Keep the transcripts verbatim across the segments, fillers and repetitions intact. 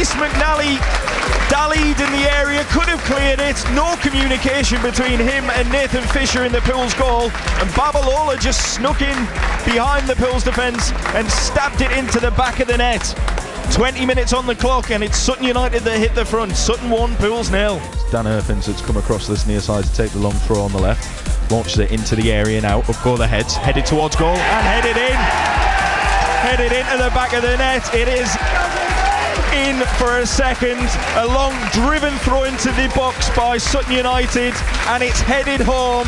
Reece McNally dallied in the area, could have cleared it. No communication between him and Nathan Fisher in the Pools goal, and Babalola just snuck in behind the Pools defence and stabbed it into the back of the net. twenty minutes on the clock, and it's Sutton United that hit the front. Sutton one, Pools nil. Dan Erfins that's come across this near side to take the long throw on the left, launches it into the area now. Up go the heads, headed towards goal and headed in. Headed into the back of the net. It is in for a second. A long driven throw into the box by Sutton United, and it's headed home.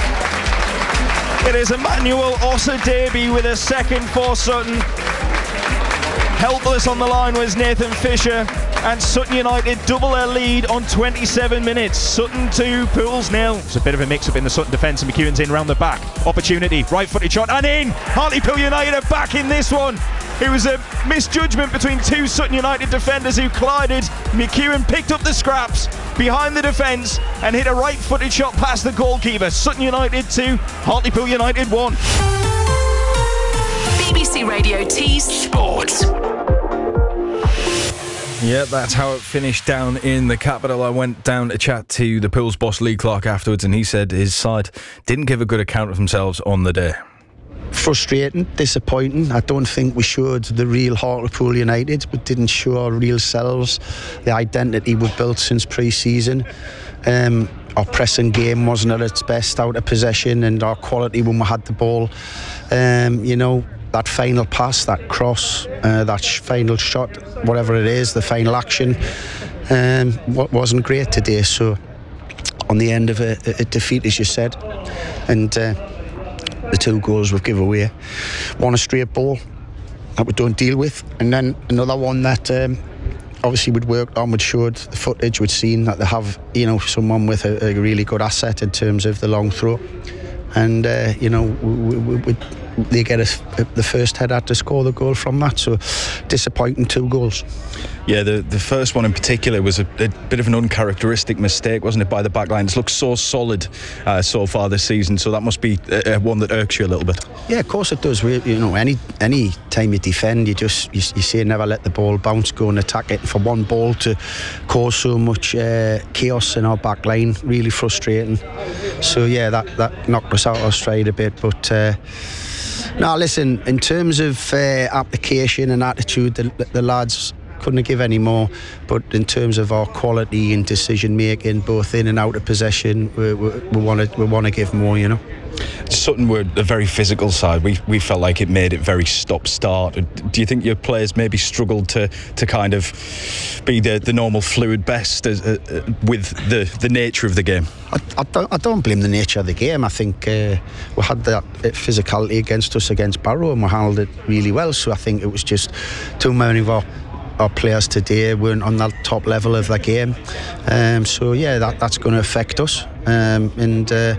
It is Emmanuel Osadebe with a second for Sutton. Helpless on the line was Nathan Fisher, and Sutton United double their lead on twenty-seven minutes. Sutton two, Pools nil. It's a bit of a mix-up in the Sutton defence, and McEwen's in round the back. Opportunity, right-footed shot, and in! Hartlepool United are back in this one. It was a misjudgment between two Sutton United defenders who collided. McEwen picked up the scraps behind the defence and hit a right-footed shot past the goalkeeper. Sutton United two, Hartlepool United one. B B C Radio Tees Sports. Yeah, that's how it finished down in the capital. I went down to chat to the Pools boss Lee Clark afterwards, and he said his side didn't give a good account of themselves on the day. Frustrating, disappointing. I don't think we showed the real Hartlepool United. We didn't show our real selves, the identity we've built since pre-season. Um, our pressing game wasn't at its best out of possession, and our quality when we had the ball. Um, you know, that final pass, that cross, uh, that sh- final shot, whatever it is, the final action, um, what wasn't great today. So, on the end of a, a defeat, as you said, and uh, the two goals we've given away, one a straight ball that we don't deal with, and then another one that um, obviously we'd worked on, we'd showed the footage, we'd seen that they have, you know, someone with a, a really good asset in terms of the long throw, and uh, you know, we, we, we, they get a, the first header to score the goal from that. So disappointing two goals. Yeah, the, the first one in particular was a, a bit of an uncharacteristic mistake, wasn't it, by the back line? It's looked so solid uh, so far this season, so that must be uh, one that irks you a little bit. Yeah, of course it does. We, you know, any any time you defend, you just you, you say never let the ball bounce, go and attack it. For one ball to cause so much uh, chaos in our back line, really frustrating. So yeah, that, that knocked us out of our stride a bit, but uh, now listen, in terms of uh, application and attitude, the, the lads couldn't give any more, but in terms of our quality and decision making, both in and out of possession, we want to we want to give more, you know. Sutton were a very physical side. We we felt like it made it very stop-start. Do you think your players maybe struggled to, to kind of be the, the normal fluid best as, uh, with the, the nature of the game? I, I, don't, I don't blame the nature of the game. I think uh, we had that physicality against us against Barrow, and we handled it really well. So I think it was just too many of our our players today weren't on that top level of the game. Um, so yeah, that, that's going to affect us. Um, and uh,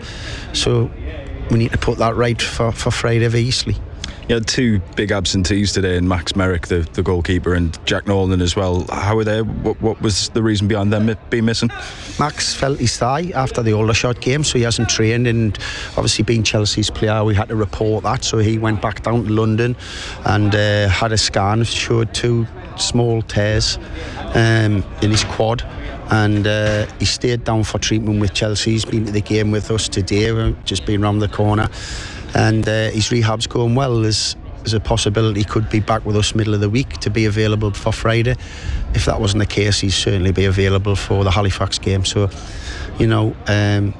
so we need to put that right for, for Friday v Eastleigh. You had two big absentees today, in Max Merrick, the, the goalkeeper, and Jack Nolan as well. How were they? What, what was the reason behind them being missing? Max felt his thigh after the Aldershot game, so he hasn't trained, and obviously being Chelsea's player, we had to report that, so he went back down to London and uh, had a scan, showed two small tears um, in his quad, and uh, he stayed down for treatment with Chelsea. He's been to the game with us today, we've just been round the corner, and uh, his rehab's going well. There's, there's a possibility he could be back with us middle of the week to be available for Friday. If that wasn't the case, he'd certainly be available for the Halifax game. So, you know, um,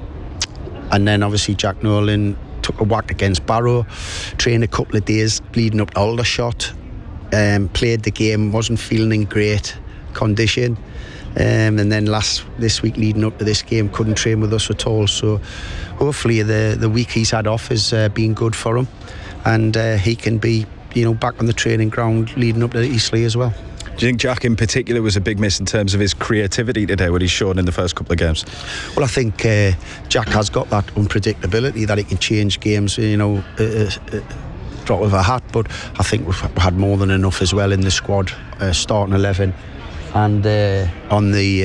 and then obviously Jack Nolan took a whack against Barrow, trained a couple of days leading up to Aldershot, um, played the game, wasn't feeling in great condition. Um, and then last this week leading up to this game couldn't train with us at all, so hopefully the the week he's had off has uh, been good for him, and uh, he can be, you know, back on the training ground leading up to Eastleigh as well. Do you think Jack in particular was a big miss in terms of his creativity today, what he's shown in the first couple of games? Well, I think uh, Jack has got that unpredictability that he can change games, you know, uh, uh, drop of a hat, but I think we've had more than enough as well in the squad, uh, starting eleven. And uh, on the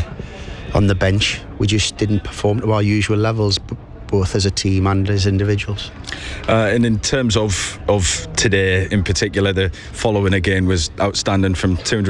uh, on the bench, we just didn't perform to our usual levels, b- both as a team and as individuals. Uh, and in terms of of today in particular, the following again was outstanding from two hundred